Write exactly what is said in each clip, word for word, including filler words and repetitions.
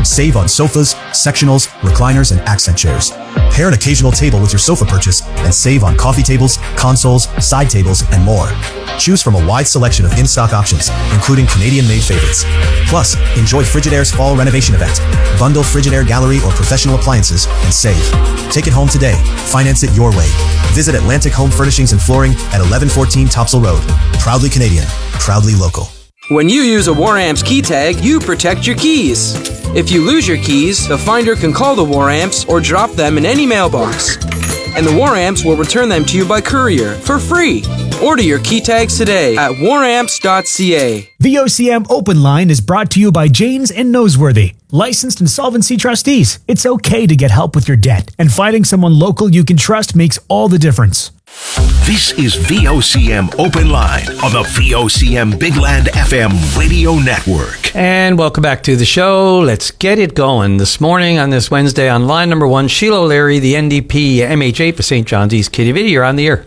Save on sofas, sectionals, recliners, and accent chairs. Pair an occasional table with your sofa purchase and save on coffee tables, consoles, side tables, and more. Choose from a wide selection of in-stock options, including Canadian-made favorites. Plus, enjoy Frigidaire's fall renovation event. Bundle Frigidaire Gallery or professional appliances and save. Take it home today. Finance it your way. Visit Atlantic Home Furnishings and Flooring at eleven fourteen Topsail Road. Proudly Canadian. Proudly local. When you use a Waramps key tag, you protect your keys. If you lose your keys, the finder can call the Waramps or drop them in any mailbox. And the Waramps will return them to you by courier for free. Order your key tags today at waramps dot c a. The O C M Open Line is brought to you by Janes and Noseworthy, licensed insolvency trustees. It's okay to get help with your debt, and finding someone local you can trust makes all the difference. This is V O C M Open Line on the V O C M Big Land F M radio network. And welcome back to the show. Let's get it going. This morning on this Wednesday on line number one, Sheila O'Leary, the N D P M H A for Saint John's East Quidi-Vidi. You're on the air.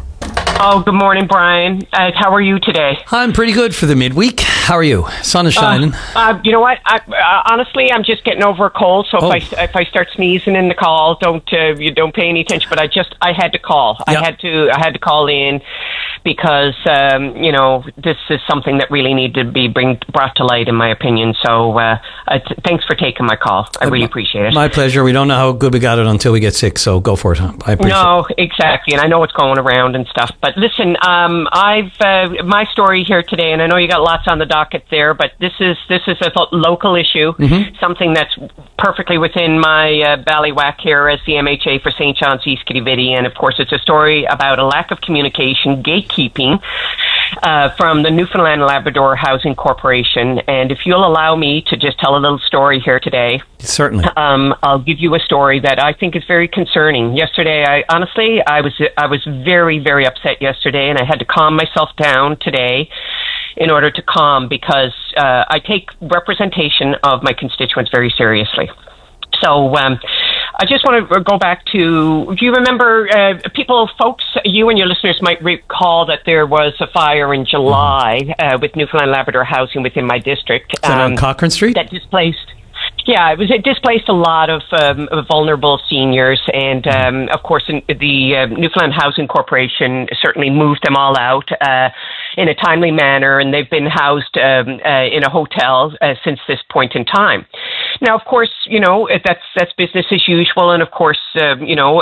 Oh, good morning, Brian. Uh, how are you today? I'm pretty good for the midweek. How are you? Sun is shining. Uh, uh, you know what? I, uh, honestly, I'm just getting over a cold. So Oh. if I if I start sneezing in the call, don't uh, you don't pay any attention. But I just I had to call. Yep. I had to I had to call in because um, you know this is something that really needed to be bring, brought to light, in my opinion. So uh, uh, t- thanks for taking my call. I really appreciate it. My pleasure. We don't know how good we got it until we get sick, so go for it. Huh? I appreciate No, it. exactly, and I know what's going around and stuff. But listen, um, I've uh, my story here today, and I know you got lots on the docket there, but this is this is a local issue, Mm-hmm. something that's perfectly within my uh, ballywhack here as the M H A for Saint John's East Quidi-Vidi, and of course, it's a story about a lack of communication, gatekeeping. Uh, from the Newfoundland and Labrador Housing Corporation. And if you'll allow me to just tell a little story here today, Certainly. um, I'll give you a story that I think is very concerning. Yesterday, I honestly, I was I was very, very upset yesterday, and I had to calm myself down today in order to calm, because uh, I take representation of my constituents very seriously. So um, I just want to go back to, do you remember, uh, people, folks, you and your listeners might recall that there was a fire in July uh, with Newfoundland Labrador Housing within my district. Is that on Cochrane Street? That displaced, yeah, it was it displaced a lot of um, vulnerable seniors, and um, of course in, the uh, Newfoundland Housing Corporation certainly moved them all out uh, in a timely manner, and they've been housed um, uh, in a hotel uh, since this point in time. Now, of course, you know, that's that's business as usual, and of course, um, you know,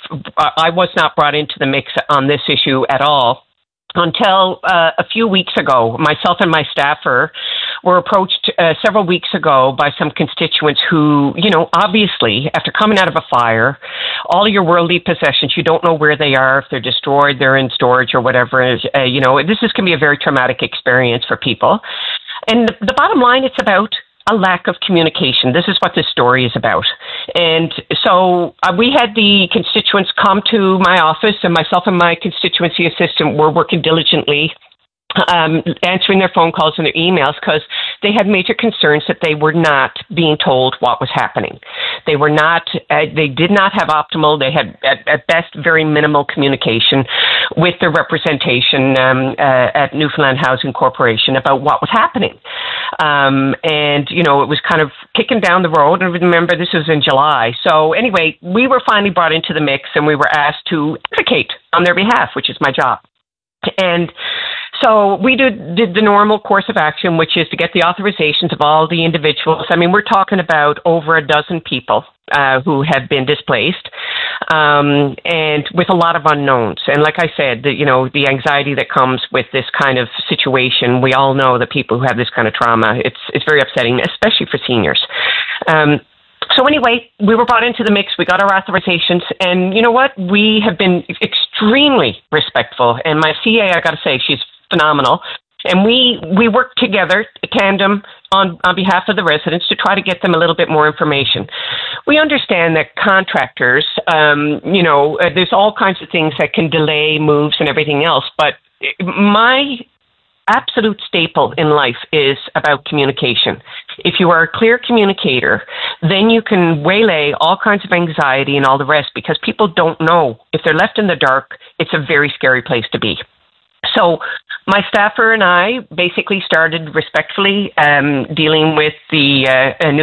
I was not brought into the mix on this issue at all until uh, a few weeks ago. Myself and my staffer were approached uh, several weeks ago by some constituents who, you know, obviously, after coming out of a fire, all of your worldly possessions, you don't know where they are, if they're destroyed, they're in storage or whatever. Uh, you know, this is can be a very traumatic experience for people. And the, the bottom line, it's about a lack of communication. This is what this story is about. And so uh, we had the constituents come to my office, and myself and my constituency assistant were working diligently, um, answering their phone calls and their emails, because they had major concerns that they were not being told what was happening. They were not, uh, they did not have optimal, they had at, at best very minimal communication with their representation um, uh, at Newfoundland Housing Corporation about what was happening. Um, and, you know, it was kind of kicking down the road. And remember, this was in July. So anyway, we were finally brought into the mix, and we were asked to advocate on their behalf, which is my job. And so we did, did the normal course of action, which is to get the authorizations of all the individuals. I mean, we're talking about over a dozen people uh, who have been displaced, um, and with a lot of unknowns. And like I said, the, you know, the anxiety that comes with this kind of situation, we all know that people who have this kind of trauma, it's it's very upsetting, especially for seniors. Um, So anyway, we were brought into the mix. We got our authorizations, and you know what? We have been extremely respectful. And my C A, I got to say, she's phenomenal. And we we work together, tandem, on on behalf of the residents to try to get them a little bit more information. We understand that contractors, um, you know, uh, there's all kinds of things that can delay moves and everything else. But my absolute staple in life is about communication. If you are a clear communicator, then you can waylay all kinds of anxiety and all the rest, because people don't know. If they're left in the dark, it's a very scary place to be. So my staffer and I basically started respectfully um, dealing with the uh,